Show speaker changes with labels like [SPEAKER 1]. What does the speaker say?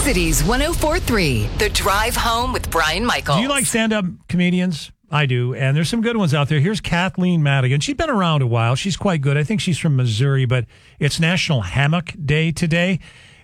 [SPEAKER 1] Cities 104.3, The Drive Home with Brian Michaels.
[SPEAKER 2] Do you like stand-up comedians? I do, and there's some good ones out there. Here's Kathleen Madigan. She's been around a while. She's quite good. I think she's from Missouri, but it's National Hammock Day today.